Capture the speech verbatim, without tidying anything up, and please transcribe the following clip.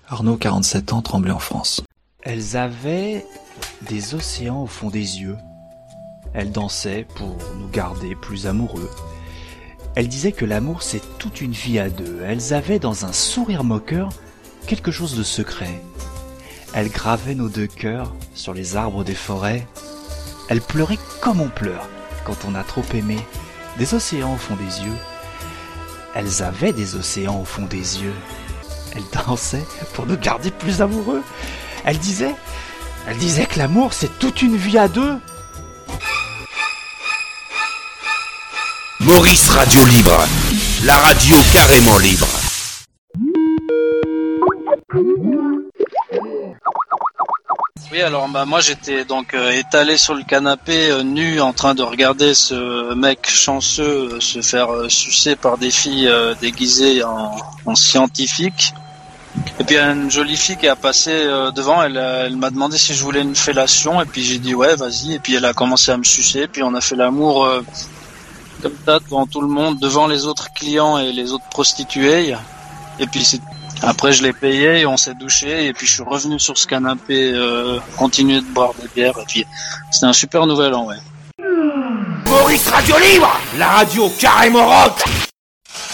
Arnaud, quarante-sept ans, Tremblay en France. Elles avaient des océans au fond des yeux. Elles dansaient pour nous garder plus amoureux. Elles disaient que l'amour c'est toute une vie à deux. Elles avaient dans un sourire moqueur quelque chose de secret. Elles gravaient nos deux cœurs sur les arbres des forêts. Elles pleuraient comme on pleure quand on a trop aimé. Des océans au fond des yeux. Elles avaient des océans au fond des yeux. Elles dansaient pour nous garder plus amoureux. Elles disaient, elles disaient que l'amour c'est toute une vie à deux. Maurice Radio Libre, la radio carrément libre. Oui, alors bah moi j'étais donc euh, étalé sur le canapé euh, nu en train de regarder ce mec chanceux euh, se faire euh, sucer par des filles euh, déguisées en, en scientifique. Et puis une jolie fille qui a passé euh, devant, elle, elle m'a demandé si je voulais une fellation et puis j'ai dit ouais vas-y, et puis elle a commencé à me sucer, puis on a fait l'amour euh, comme ça devant tout le monde, devant les autres clients et les autres prostituées. Et puis c'est... après je l'ai payé et on s'est douché et puis je suis revenu sur ce canapé, euh, continuer de boire des bières et puis c'était un super nouvel an, ouais. Maurice Radio Libre, la radio carrément rock.